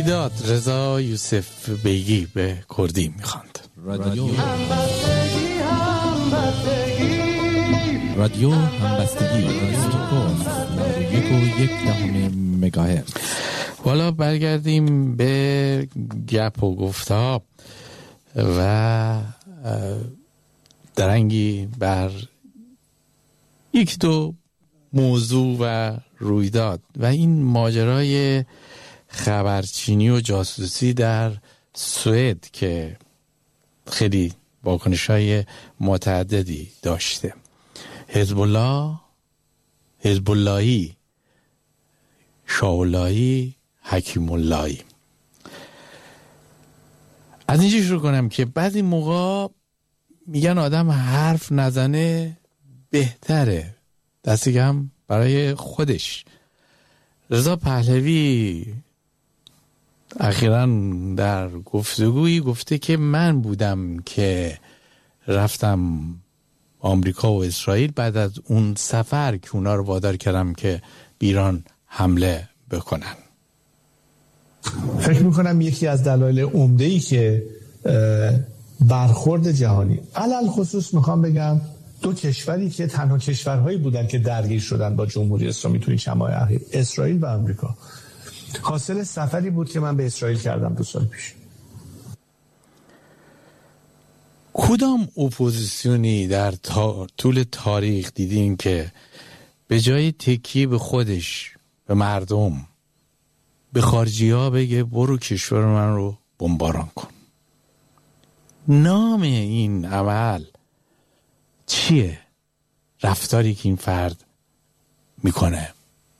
رویداد رضا یوسف بیگی به کردی میخواند. رادیو همبستگی 101.1 مگاهرتز. حالا برگردیم به گپ و گفت‌ها و درنگی بر یک دو موضوع و رویداد و این ماجرای خبرچینی و جاسوسی در سوئد که خیلی واکنش‌های متعددی داشته. حزب اللهی، شاولایی، حکیم اللهی. از اینجا شروع کنم که بعضی موقع میگن آدم حرف نزنه بهتره، دستی کم برای خودش. رضا پهلوی اخیراً در گفتگویی گفته که من بودم که رفتم آمریکا و اسرائیل بعد از اون سفر که اونا رو وادار کردم که ایران حمله بکنن. فکر میکنم یکی از دلایل عمده‌ای که برخورد جهانی، علل خصوص میخوام بگم دو کشوری که تنها کشورهایی بودن که درگیر شدن با جمهوری اسلامی توی چند ماه اخیر، اسرائیل و آمریکا، حاصل سفری بود که من به اسرائیل کردم 2 سال پیش. کدام اپوزیسیونی در طول تاریخ دیدین که به جای تکیه به خودش، به مردم، به خارجی ها بگه برو کشور من رو بمباران کن؟ نام این عمل چیه؟ رفتاری که این فرد میکنه.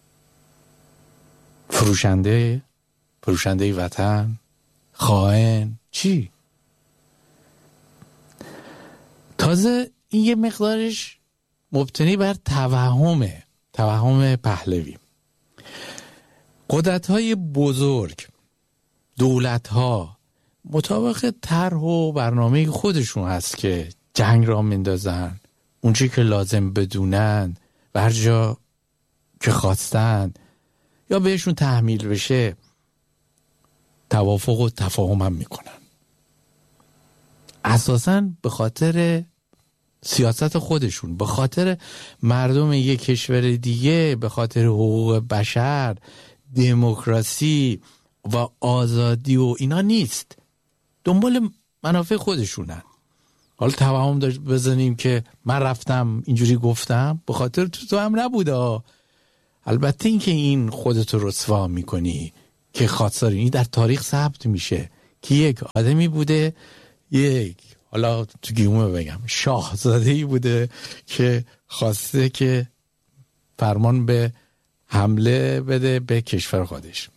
فروشنده وطن، خائن، چی؟ تازه این یه مقدارش مبتنی بر توهم پهلوی. قدرت‌های بزرگ، دولت‌ها مطابق طرح و برنامه خودشون هست که جنگ را مندازن، اونچه که لازم بدونن و هر جا که خواستن یا بهشون تحمیل بشه توافق و تفاهم هم میکنن. اساساً به خاطر سیاست خودشون، به خاطر مردم یک کشور دیگه، به خاطر حقوق بشر، دموکراسی و آزادی و اینا نیست، دنبال منافع خودشونن. حالا توهم بزنیم که من رفتم اینجوری گفتم، به خاطر تو هم نبوده. البته این که این خودتو رسوا میکنی که خواستاری در تاریخ ثبت میشه که یک آدمی بوده، یک حالا تو گیومه بگم شاهزاده‌ای بوده که خواسته که فرمان به حمله بده به کشور خودش،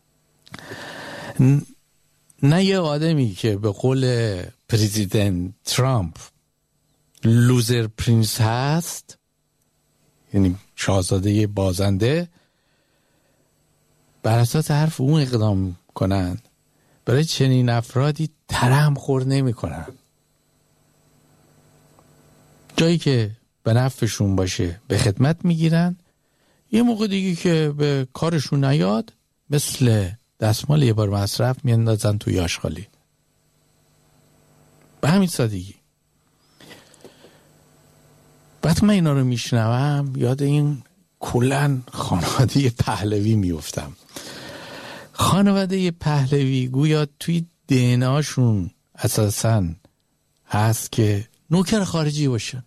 نه یه آدمی که به قول پرزیدنت ترامپ لوزر پرینس هست، یعنی شاهزاده بازنده، بر اساس حرف اون اقدام کنن. برای چنین افرادی ترحم خور نمی کنن. جایی که به نفعشون باشه به خدمت میگیرن، یه موقع دیگه که به کارشون نیاد مثل دستمال یه بار مصرف میاندازن توی آشغالی. به همین سادگی. وقتی من اینا رو میشنوم یاد این کلن خانواده پهلوی میفتم. خانواده پهلوی گویا توی دیناشون اساساً هست که نوکر خارجی باشن.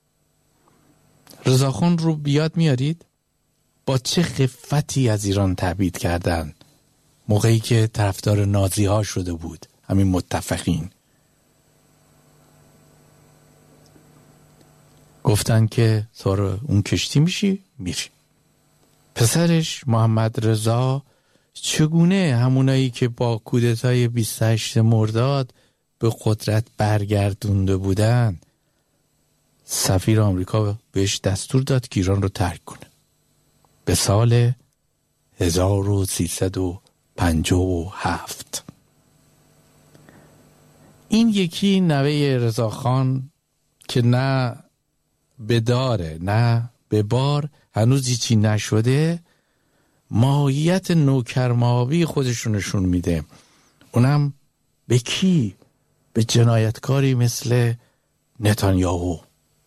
رضاخان رو بیاد میارید با چه خفتی از ایران تبعید کردن موقعی که طرفدار نازی ها شده بود، همین متفقین. گفتن که سوار اون کشتی میشی میری. پسرش محمد رضا چگونه همونایی که با کودتای 28 مرداد به قدرت برگردونده بودن، سفیر آمریکا بهش دستور داد که ایران رو ترک کنه به سال 1357. این یکی نوه رضاخان که نه به داره نه به بار، هنوز هیچی نشده، ماهیت نوکرمابی خودشونشون میده، اونم به کی؟ به جنایتکاری مثل نتانیاهو.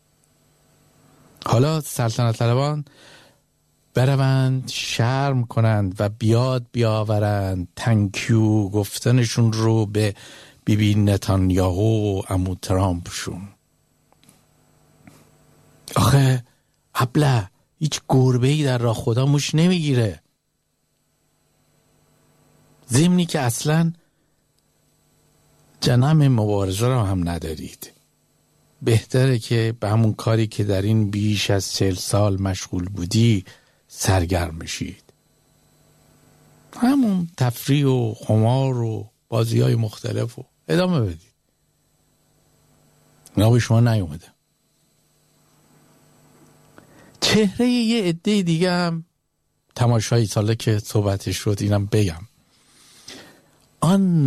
حالا سلطنت طلبان بروند شرم کنند و بیاورند تنکیو گفتنشون رو به بیبی نتانیاهو و عمو ترامپشون. آخه ابله هیچ گربه‌ای در راه خدا موش نمیگیره. ضمنی که اصلا جنم مبارزه رو هم ندارید. بهتره که به همون کاری که در این بیش از 40 سال مشغول بودی سرگرم بشید. همون تفریح و خمار و بازی‌های مختلف رو ادامه بدید. اینا به شما نیومده. چهره یه عده دیگه هم تماشایی ساله که صحبتش شد اینم بگم. آن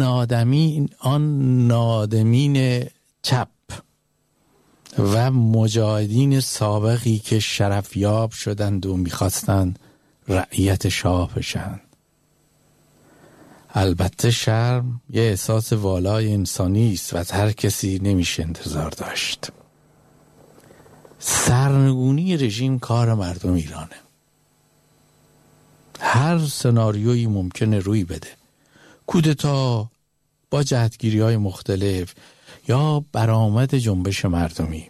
نادمین چپ و مجاهدین سابقی که شرفیاب شدند و میخواستند رعیت شاه بشن. البته شرم یه احساس والای انسانی است و از هر کسی نمیشه انتظار داشت. سرنگونی رژیم کار مردم ایرانه. هر سناریویی ممکنه روی بده. کودتا با جهتگیری‌های مختلف یا برآمد جنبش مردمی.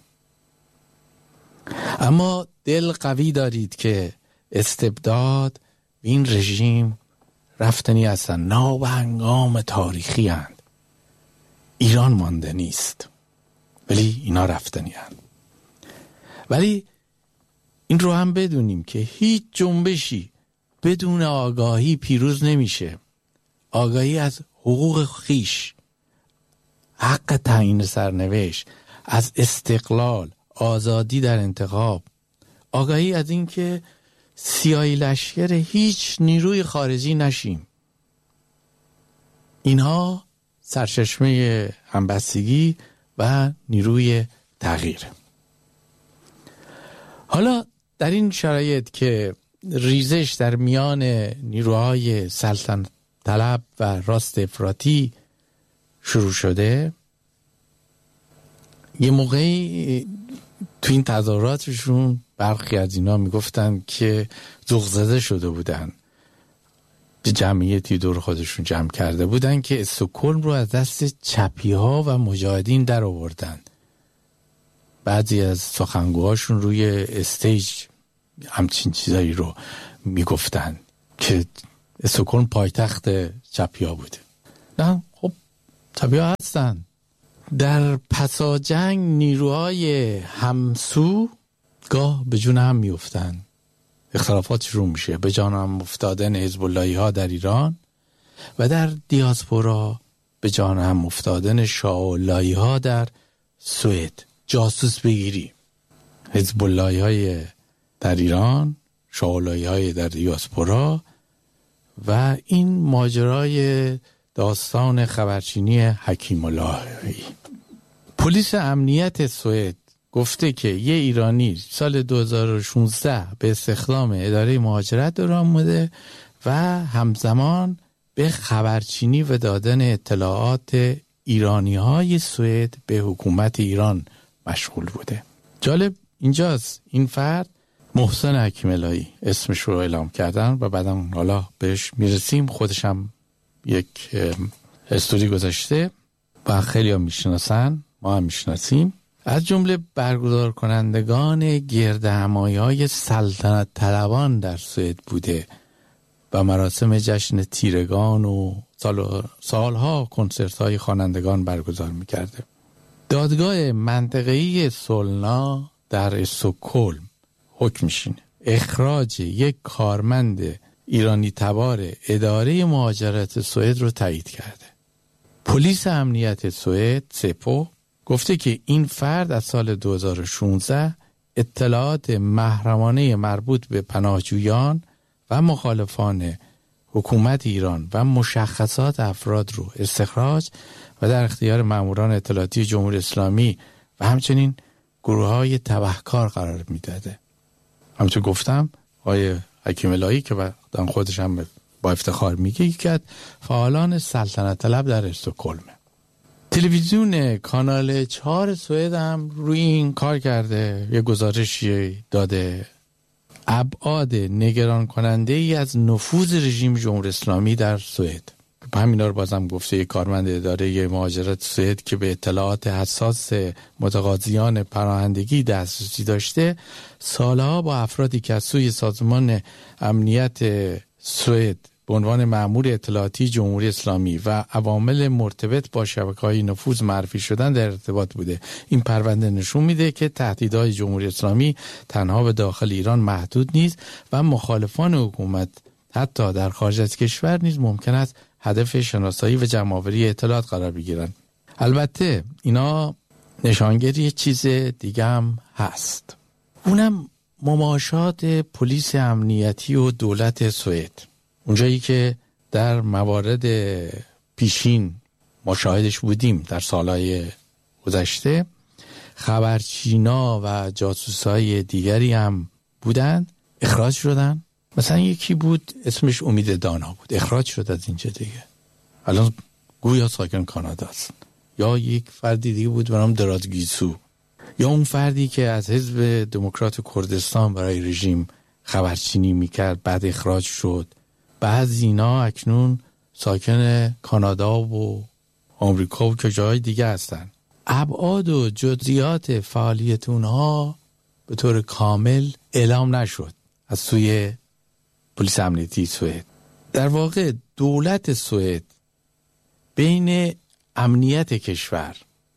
اما دل قوی دارید که استبداد این رژیم رفتنی هستن، نابهنگام تاریخی هستند. ایران مانده نیست ولی اینا رفتنی هستند. ولی این رو هم بدونیم که هیچ جنبشی بدون آگاهی پیروز نمیشه. آگاهی از حقوق خویش، حق تعیین سرنوشت، از استقلال، آزادی در انتخاب، آگاهی از این که سیاهی لشکر هیچ نیروی خارجی نشیم. اینها سرچشمه همبستگی و نیروی تغییر. حالا در این شرایط که ریزش در میان نیروهای سلطنت طلب و راست افراطی شروع شده، یه موقعی تو این تظاهراتشون برخی از اینا میگفتن که ذوق زده شده بودن، جمعیتی دور خودشون جمع کرده بودن که استکهلم رو از دست چپی ها و مجاهدین در آوردن. بعضی از سخنگوهاشون روی استیج همچین چیزایی رو میگفتن که استکهلم پایتخت چپی ها بوده. نه خب چپی ها هستن. در پسا جنگ نیروهای همسو گاه به جون هم میافتن، اختلافات شروع میشه. به جان هم افتادن حزب اللهی ها در ایران و در دیاسپورا به جان هم افتادن شاه اللهی ها در سوئد. جاسوس بگیری، حزب اللهی های در ایران، شاه اللهی های در دیاسپورا و این ماجرای داستان خبرچینی حکیم اللهی. پلیس امنیت سوئد گفته که یه ایرانی سال 2016 به استخدام اداره مهاجرت در آمده و همزمان به خبرچینی و دادن اطلاعات ایرانی‌های سوئد به حکومت ایران مشغول بوده. جالب اینجاست، این فرد محسن حکیم الهی اسمش رو اعلام کردن و بعدم حالا بهش میرسیم. خودش هم یک استوری گذاشته و خیلی هم میشناسن، ما هم میشناسیم. از جمله برگزار کنندگان گردهمایی‌های سلطنت طلبان در سوئد بوده و مراسم جشن تیرگان و سالها کنسرت‌های خوانندگان برگزار می‌کرده. دادگاه منطقه‌ای سولنا در استکهلم حکم می‌شینه اخراج یک کارمند ایرانی تبار اداره مهاجرت سوئد رو تایید کرده. پلیس امنیت سوئد سپو گفته که این فرد از سال 2016 اطلاعات محرمانه مربوط به پناهجویان و مخالفان حکومت ایران و مشخصات افراد رو استخراج و در اختیار ماموران اطلاعاتی جمهوری اسلامی و همچنین گروه‌های تبهکار قرار میداده. همچون گفتم آقای حکیم الهی که دان خودش هم با افتخار میگه که فعالان سلطنت طلب در استکهلم. تلویزیون کانال 4 سوئد هم روی این کار کرده، یه گزارشی داده ابعاد نگران کننده ای از نفوذ رژیم جمهوری اسلامی در سوئد. همینا رو بازم گفته یک کارمند اداره مهاجرت سوئد که به اطلاعات حساس متقاضیان پناهندگی دسترسی داشته، سالها با افرادی که از سوی سازمان امنیت سوئد به عنوان مأمور اطلاعاتی جمهوری اسلامی و عوامل مرتبط با شبکه‌های نفوذ معرفی شدن در ارتباط بوده. این پرونده نشون میده که تهدیدهای جمهوری اسلامی تنها به داخل ایران محدود نیست و مخالفان حکومت حتی در خارج از کشور نیز ممکن است هدف شناسایی و جمع‌آوری اطلاعات قرار بگیرن. البته اینا نشانگری چیز دیگه هم هست، اونم مماشات پلیس امنیتی و دولت سوئد. اونجایی که در موارد پیشین ما شاهدش بودیم در سالهای گذشته، خبرچینا و جاسوسای دیگری هم بودند اخراج شدن. مثلا یکی بود اسمش امید دانا بود، اخراج شد از اینجا دیگه، الان گویا ساکن کانادا است. یا یک فردی دیگه بود به نام درادگیسو، یا اون فردی که از حزب دموکرات کردستان برای رژیم خبرچینی میکرد بعد اخراج شد. بعضی اینا اکنون ساکن کانادا و آمریکا و جای دیگه هستن. ابعاد و جزئیات فعالیت اونها به طور کامل اعلام نشد از سوی پلیس امنیتی سوئد. در واقع دولت سوئد بین امنیت کشور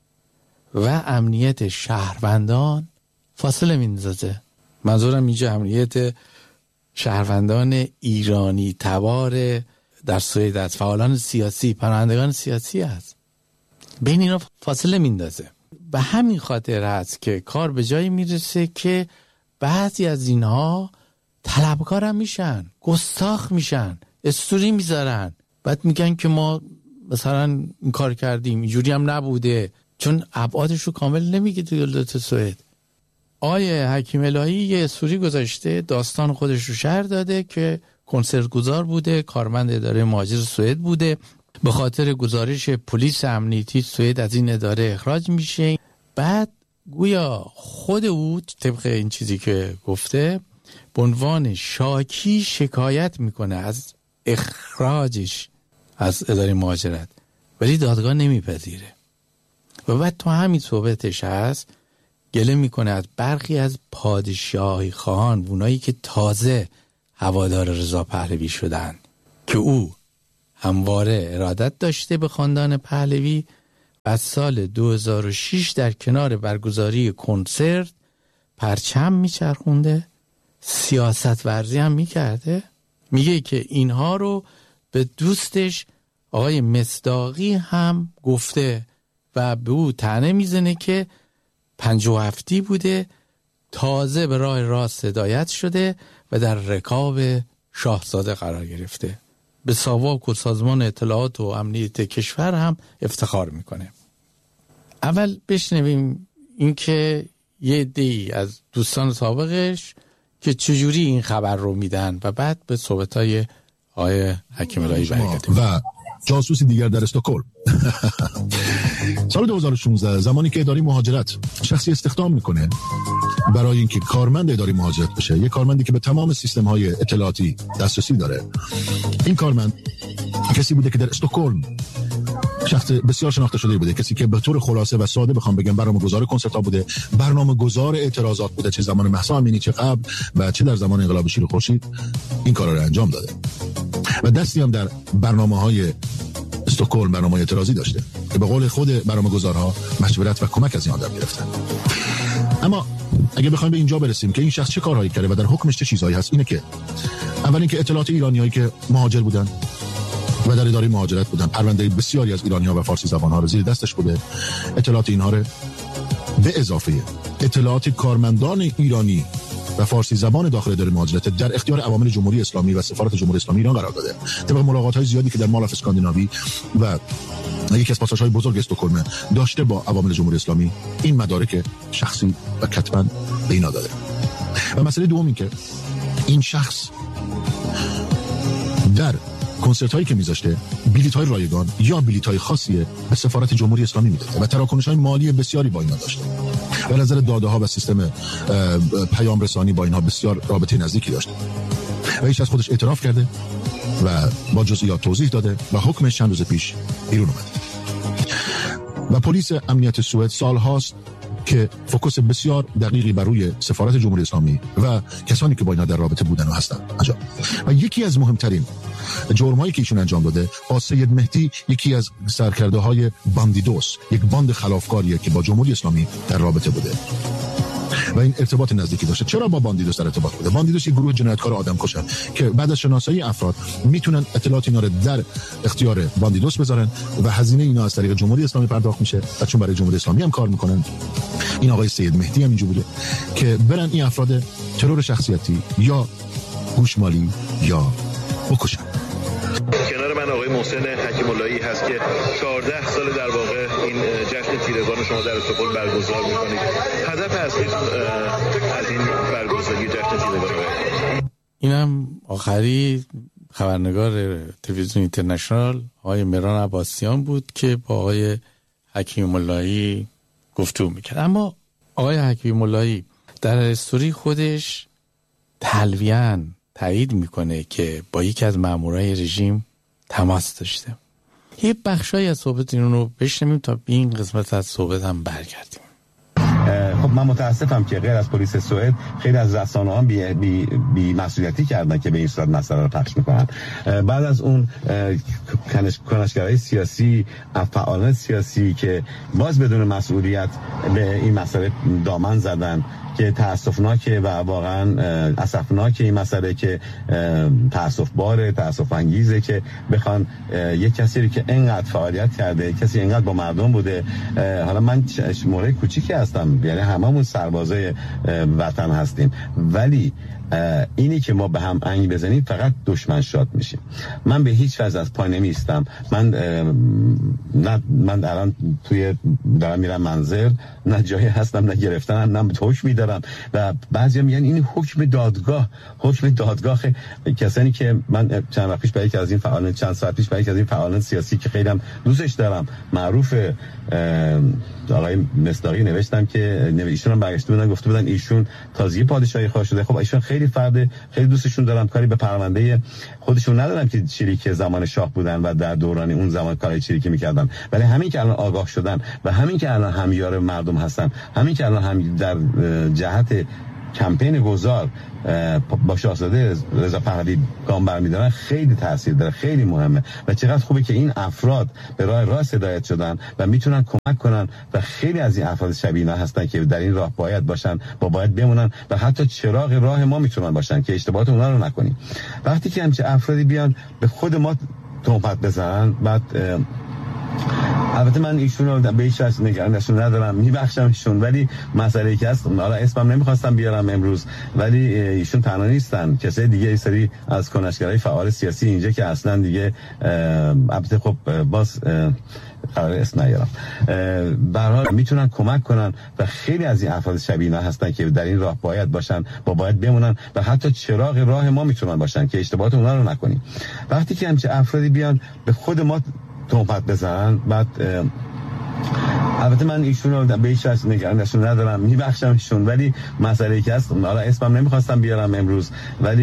و امنیت شهروندان فاصله میندازه. منظورم اینجا امنیت شهروندان ایرانی تبار در سوئد از فعالان سیاسی، پناهندگان سیاسی است. بین اینا فاصله میندازه. به همین خاطر هست که کار به جایی میرسه که بعضی از اینها طلبکارم میشن، گستاخ میشن، استوری میذارن، بعد میگن که ما مثلا این کار کردیم، اینجوری هم نبوده، چون ابعادش رو کامل نمیگه دولت سوئد. آیه حکیم الهی یه استوری گذاشته، داستان خودش رو شرح داده که کنسرتگزار بوده، کارمند اداره مهاجر سوئد بوده، به خاطر گزارش پلیس امنیتی سوئد از این اداره اخراج میشه. بعد گویا خود او طبق این چیزی که گفته به عنوان شاکی شکایت میکنه از اخراجش از اداره مهاجرت، ولی دادگاه نمیپذیره. و بعد تو همین صحبتش هست گله میکنه از برخی از پادشاهی خواهان، اونایی که تازه هوادار رضا پهلوی شدن، که او همواره ارادت داشته به خاندان پهلوی و از سال 2006 در کنار برگزاری کنسرت پرچم میچرخونده، سیاست ورزی هم میکرده. میگه که اینها رو به دوستش آقای مصداقی هم گفته و به او طعنه میزنه که 57 بوده، تازه به راه راست هدایت شده و در رکاب شاهزاده قرار گرفته. به ساواک و سازمان اطلاعات و امنیت کشور هم افتخار میکنه. اول بشنویم اینکه یه عده‌ای از دوستان سابقش که چجوری این خبر رو میدن و بعد به صحبت‌های آقای حکیم الهی برگردیم. و جاسوسی دیگر در استکهلم. سال 2016 زمانی که اداره مهاجرت شخصی استخدام میکنه برای اینکه کارمند اداره مهاجرت بشه، یک کارمندی که به تمام سیستم‌های اطلاعاتی دسترسی داره، این کارمند کسی بوده که در استکهلم شخص بسیار شناخته شده بوده، کسی که به طور خلاصه و ساده بخوام بگم برنامه‌گذار کنسرت‌ها بوده، برنامه‌گذار اعتراضات بوده، چه زمان مهسا امینی، چه قبل و چه در زمان انقلاب شیر خورشید این کارا رو انجام داده و دستی هم در برنامه‌های استکهلم برنامه اعتراضی داشته که به قول خود برنامه‌گذارها مشورت و کمک از این آدم گرفتن. اما اگه بخوایم به اینجا برسیم که این شخص چه کارهایی کرده و در حکمش چه چیزهایی هست، اینه که اول اینکه اطلاعات ایرانیایی که مهاجر بودن و در اداره مهاجرت بودن، پرونده بسیاری از ایرانی‌ها و فارسی زبان‌ها رو زیر دستش بوده. اطلاعات اینها رو به اضافه اطلاعات کارمندان ایرانی و فارسی زبان داخل اداره مهاجرت در اختیار عوامل جمهوری اسلامی و سفارت جمهوری اسلامی ایران قرار داده. طبق ملاقات‌های زیادی که در مال آف اسکاندیناوی و یکی از پاساژهای بزرگ استکهلم داشته با عوامل جمهوری اسلامی، این مدارک شخصی و کتباً به اینا داده. و مسئله دوم این که این شخص در کنسرت هایی که میذاشته بلیط های رایگان یا بلیط های خاصی به سفارت جمهوری اسلامی میداده و تراکنش های مالی بسیاری با اینا داشته. به نظر داده ها و سیستم پیام رسانی با اینها بسیار رابطه نزدیکی داشته و هیچ از خودش اعتراف کرده و با جزئیات توضیح داده و حکمش چند روز پیش بیرون اومده. و پلیس امنیت سوئد سال هاست که فوکوس بسیار دقیقی بر روی سفارت جمهوری اسلامی و کسانی که با اینا در رابطه بودن و هستن انجام. و یکی از مهمترین جرمایی که ایشون انجام داده با سید مهدی یکی از سرکرده‌های باندیدوس، یک باند خلافکاریه که با جمهوری اسلامی در رابطه بوده و این ارتباط نزدیکی داشته. چرا با باندیدوس در ارتباط بوده؟ باندیدوس یک گروه جنایتکار آدمکشن که بعد از شناسایی افراد میتونن اطلاعات اینا رو در اختیار باندیدوس بذارن و هزینه اینا از طریق جمهوری اسلامی پرداخت میشه و چون برای جمهوری اسلامی هم کار میکنن. این آقای سید مهدی هم اینجوری بوده که برن این افراد ترور شخصیتی یا گوشمالی یا بکشن. کنار من آقای محسن حکیم اللهی هست که 14 سال در واقع این جشن تیرگان شما در استکهلم برگزار میکنید. هدف اصلی از این برگزاری جشن تیرگان اینم آخری خبرنگار تلویزیون اینترنشنال آقای مهران عباسیان بود که با آقای حکیم اللهی گفتگو میکرد. اما آقای حکیم اللهی در استوری خودش تلویحاً تایید میکنه که با یکی از مامورای رژیم تماس داشته. یه بخشایی از صحبت این رو بشنویم تا به این قسمت از صحبت هم برگردیم. خب من متاسفم که غیر از پلیس سوئد خیلی از رسانه‌ها بی مسئولیتی کردن که به این صورت مسئله رو پخش میکنن. بعد از اون کنشگرای سیاسی، فعالان سیاسی که باز بدون مسئولیت به این مسئله دامن زدن که تأسفناکه و واقعا اسفناکه این مسئله که تأسف انگیزه که بخوان یک کسی که اینقدر فعالیت کرده، کسی اینقدر با مردم بوده. حالا من مورد کوچیکی هستم، یعنی هممون سربازای وطن هستیم، ولی اینی که ما به هم انگ بزنیم فقط دشمن شاد میشیم. من به هیچ وجه از پای نمیستم. من الان دارم میرم منزل، نه جایی هستم، نه گرفتنم، نه حکمی دارم و بعضیا میگن این حکم دادگاه کسانی که من چند ساعت پیش برای یکی از این فعالان سیاسی که خیلی هم دوستش دارم، معروف آقای مصداقی نوشتم که ایشون هم برگشته بودن گفته بودن ایشون تازگی پادشاهی خواه شده. خب ایشون خیلی دوستشون دارم، کاری به پرونده خودشون ندارم که چریک زمان شاه بودن و در دوران اون زمان کاری چریکی میکردن، ولی همین که الان آگاه شدن و همین که الان همیار مردم هستن، همین که الان هم در جهت کمپین گذار با شاهزاده رضا پهلوی گام برمی‌دارن خیلی تاثیر داره، خیلی مهمه و چقدر خوبه که این افراد به راه راست هدایت شدن و میتونن کمک کنن و خیلی از این افراد شبیه اینا هستن که در این راه باید باشن، باید بمونن و حتی چراغ راه ما میتونن باشن که اشتباهات اونا رو نکنیم. وقتی که همچه افرادی بیان به خود ما تهمت بزنن، بعد البته من ایشون رو به هیچ وجه نگرانشون ندارم، میبخشم ایشون، ولی مسئله که هست، حالا اسمم نمیخواستم بیارم امروز، ولی ایشون تنها نیستن، کسای دیگه این سری از کنشگرای فعال سیاسی اینجا که اصلا دیگه البته خب باز قرار اسم نیارم، به هر حال میتونن کمک کنن و خیلی از این افراد شبیه اینا هستن که در این راه باید باشن، باید بمونن و حتی چراغ راه ما میتونن باشن که اشتباهات اونا رو نکنیم. وقتی که همچه افرادی بیان به خود ما تهمت بزنن، بعد البته من ایشون رو به هیچ وجه نگرانشون ندارم، میبخشم ایشون، ولی مسئله که هست، حالا اسمم نمیخواستم بیارم امروز، ولی